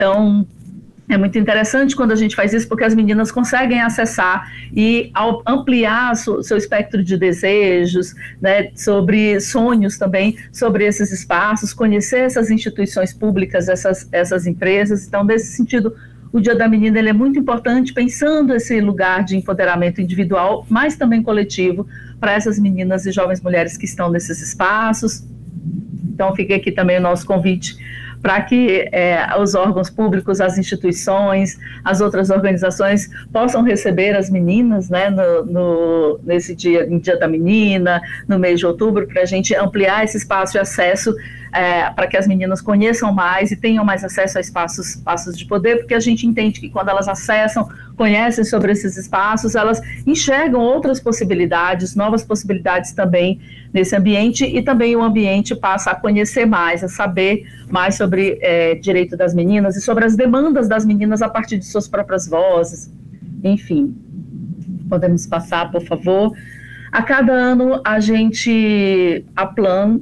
Então, é muito interessante quando a gente faz isso, porque as meninas conseguem acessar e ampliar seu espectro de desejos, né, sobre sonhos também, sobre esses espaços, conhecer essas instituições públicas, essas empresas. Então, nesse sentido, o Dia da Menina ele é muito importante, pensando esse lugar de empoderamento individual, mas também coletivo, para essas meninas e jovens mulheres que estão nesses espaços. Então, fica aqui também o nosso convite para que os órgãos públicos, as instituições, as outras organizações possam receber as meninas, né, nesse dia, em Dia da Menina, no mês de outubro, para a gente ampliar esse espaço de acesso, para que as meninas conheçam mais e tenham mais acesso a espaços de poder, porque a gente entende que quando elas acessam, conhecem sobre esses espaços, elas enxergam outras possibilidades, novas possibilidades também nesse ambiente, e também o ambiente passa a conhecer mais, a saber mais sobre direito das meninas e sobre as demandas das meninas a partir de suas próprias vozes. Enfim, podemos passar, por favor. A cada ano a Plan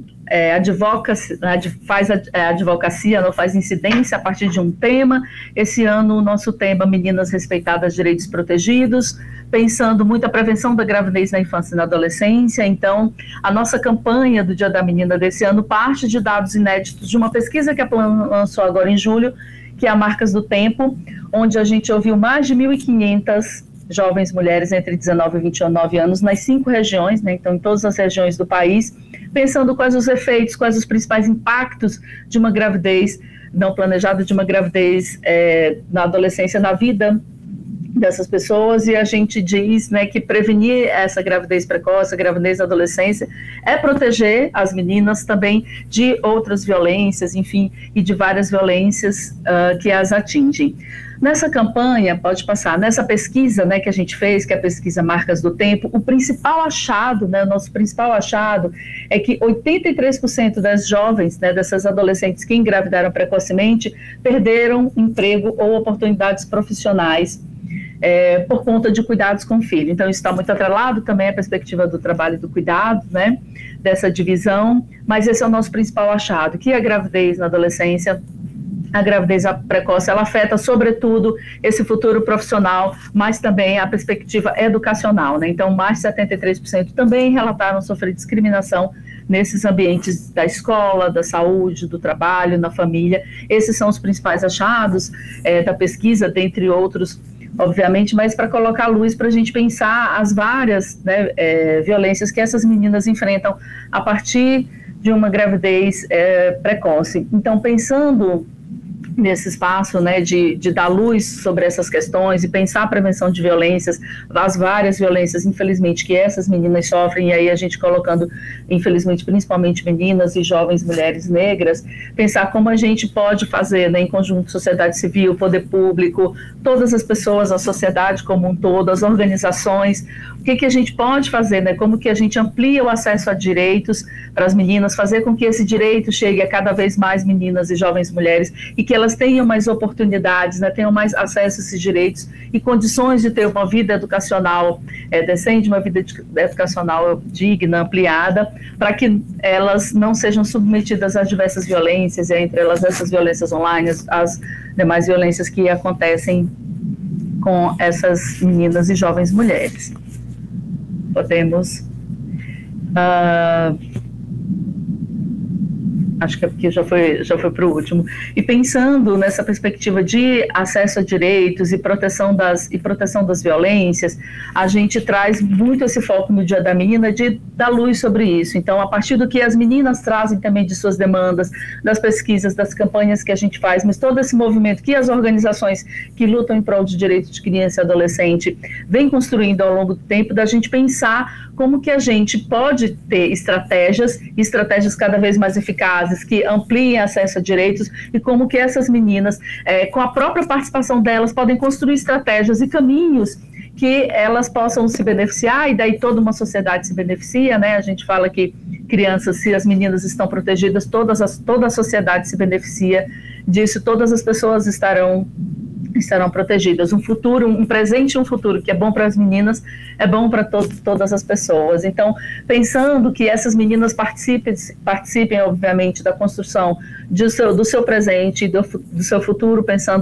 faz advocacia, não faz incidência a partir de um tema. Esse ano o nosso tema Meninas Respeitadas, Direitos Protegidos, pensando muito a prevenção da gravidez na infância e na adolescência. Então, a nossa campanha do Dia da Menina desse ano parte de dados inéditos de uma pesquisa que a Plan lançou agora em julho, que é a Marcas do Tempo, onde a gente ouviu mais de 1.500 jovens mulheres entre 19 e 29 anos nas 5 regiões, né, então em todas as regiões do país, pensando quais os efeitos, quais os principais impactos de uma gravidez não planejada, de uma gravidez na adolescência, na vida dessas pessoas. E a gente diz, né, que prevenir essa gravidez precoce, a gravidez na adolescência, é proteger as meninas também de outras violências, enfim, e de várias violências que as atingem. Nessa campanha, pode passar, nessa pesquisa, né, que a gente fez, que é a pesquisa Marcas do Tempo, o principal achado, né, o nosso principal achado é que 83% das jovens, né, dessas adolescentes que engravidaram precocemente, perderam emprego ou oportunidades profissionais por conta de cuidados com o filho. Então, isso está muito atrelado também à perspectiva do trabalho e do cuidado, né, dessa divisão, mas esse é o nosso principal achado, que a gravidez na adolescência, a gravidez precoce, ela afeta sobretudo esse futuro profissional, mas também a perspectiva educacional, né? Então, mais de 73% também relataram sofrer discriminação nesses ambientes da escola, da saúde, do trabalho, na família. Esses são os principais achados da pesquisa, dentre outros, obviamente, mas para colocar a luz, para a gente pensar as várias, né, violências que essas meninas enfrentam a partir de uma gravidez precoce. Então, pensando nesse espaço, né, de dar luz sobre essas questões e pensar a prevenção de violências, as várias violências, infelizmente, que essas meninas sofrem, e aí a gente colocando, infelizmente, principalmente meninas e jovens mulheres negras, pensar como a gente pode fazer, né, em conjunto, sociedade civil, poder público, todas as pessoas, a sociedade como um todo, as organizações, o que a gente pode fazer, né, como que a gente amplia o acesso a direitos para as meninas, fazer com que esse direito chegue a cada vez mais meninas e jovens mulheres, e que elas tenham mais oportunidades, né, tenham mais acesso a esses direitos e condições de ter uma vida educacional decente, uma vida educacional digna, ampliada, para que elas não sejam submetidas a diversas violências, e entre elas essas violências online, as demais violências que acontecem com essas meninas e jovens mulheres. Podemos... acho que aqui já foi para o último. E pensando nessa perspectiva de acesso a direitos e proteção das violências, a gente traz muito esse foco no Dia da Menina de dar luz sobre isso. Então, a partir do que as meninas trazem também de suas demandas, das pesquisas, das campanhas que a gente faz, mas todo esse movimento que as organizações que lutam em prol de direitos de criança e adolescente vêm construindo ao longo do tempo, da gente pensar como que a gente pode ter estratégias cada vez mais eficazes, que ampliem acesso a direitos, e como que essas meninas, com a própria participação delas, podem construir estratégias e caminhos que elas possam se beneficiar, e daí toda uma sociedade se beneficia, né? A gente fala que crianças, se as meninas estão protegidas, toda a sociedade se beneficia disso, todas as pessoas estarão estarão protegidas. Um futuro, um presente e um futuro que é bom para as meninas, é bom para todas as pessoas. Então, pensando que essas meninas participem obviamente, da construção do seu presente e do seu futuro, pensando